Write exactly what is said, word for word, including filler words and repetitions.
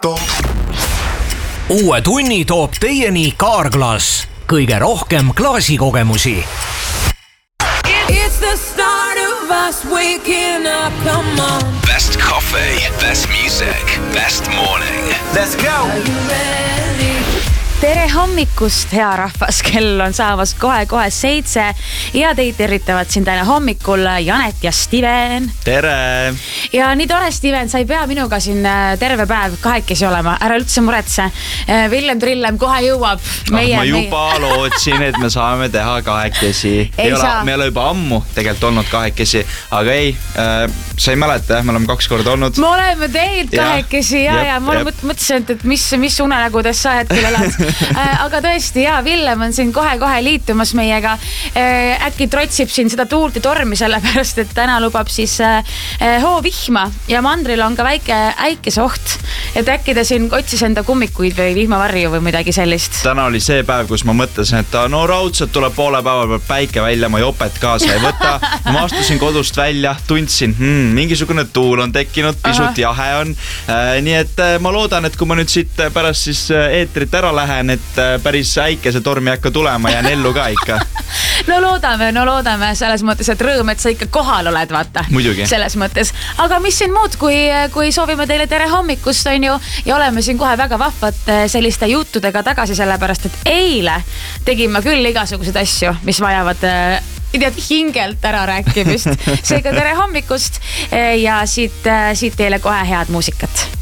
Uue tunni toob teieni Kaarglass. Kõige rohkem klaasikogemusi. It's the start of us waking up, come on. Best coffee, best music, best morning. Let's go! Are you ready? Tere hommikust, hea rahvas, kell on saamas kohe-kohe seitse ja teid tervitavad siin täna hommikul Janet ja Steven. Tere! Ja nii tore, Steven, sa ei pea minuga siin terve päev kahekesi olema, ära üldse muretse. Villem Trillem kohe jõuab. Meie, ah, ma juba meie... lootsin, et me saame teha kahekesi. Ei, ei ole, me ei ole juba ammu tegelikult olnud kahekesi, aga ei, äh, sa ei mäleta, me oleme kaks korda olnud. Me oleme teinud kahekesi ja, ja, ja ma mõtlesin, et mis, mis unenägudes sa hetkel elad. Aga tõesti, jaa, Villem on siin kohe-kohe liitumas meiega. Äkki trotsib siin seda tuult ja tormi sellepärast, et täna lubab siis hoovihma ja mandril on ka väike äikesoht. Et äkki ta siin otsis enda kummikuid või vihmavarju või midagi sellist. Täna oli see päev, kus ma mõtlesin, et no raudselt tuleb poole päeva peal päike välja, ma jopet kaasa ei võta. Ma astusin kodust välja, tundsin, hmm, mingisugune tuul on tekkinud, pisut Aha. jahe on. Nii et ma loodan, et kui ma nüüd siit pärast siis eetrit ära lähen, et päris äikese tormi hakka tulema ja nellu ka ikka. No loodame, no loodame selles mõttes, et rõõm, et sa ikka kohal oled, vaata. Muidugi. Selles mõttes. Aga mis siin muud, kui, kui soovime teile tere hommikust, on ju, ja oleme siin kohe väga vahvad selliste juttudega tagasi, sellepärast, et eile tegin ma küll igasuguseid asju, mis vajavad tead hingelt ära rääkimist. Seega tere hommikust ja siit, siit teile kohe head muusikat.